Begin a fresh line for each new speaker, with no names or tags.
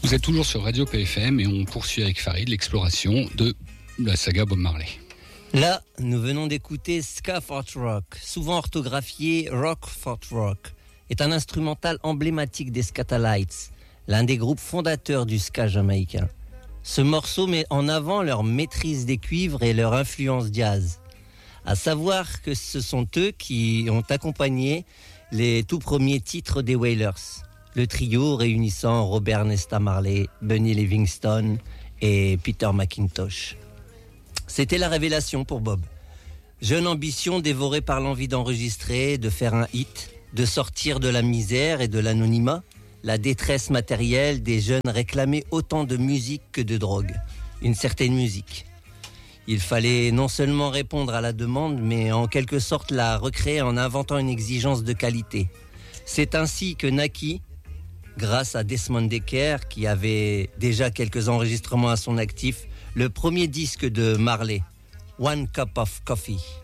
Vous êtes toujours sur Radio PFM et on poursuit avec Farid l'exploration de la saga Bob Marley.
Là, nous venons d'écouter Ska Fort Rock, souvent orthographié Rock Fort Rock, est un instrumental emblématique des Skatalites, l'un des groupes fondateurs du ska jamaïcain. Ce morceau met en avant leur maîtrise des cuivres et leur influence jazz. À savoir que ce sont eux qui ont accompagné les tout premiers titres des Wailers, le trio réunissant Robert Nesta Marley, Bunny Livingston et Peter McIntosh. C'était la révélation pour Bob. Jeune ambition dévorée par l'envie d'enregistrer, de faire un hit, de sortir de la misère et de l'anonymat, la détresse matérielle des jeunes réclamaient autant de musique que de drogue, une certaine musique. Il fallait non seulement répondre à la demande, mais en quelque sorte la recréer en inventant une exigence de qualité. C'est ainsi que naquit, grâce à Desmond Dekker, qui avait déjà quelques enregistrements à son actif, le premier disque de Marley, One Cup of Coffee.